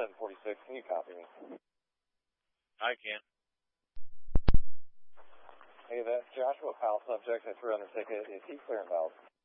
746, can you copy me? I can. Hey, that Joshua Powell subject that's under ticket, is he clearing valves?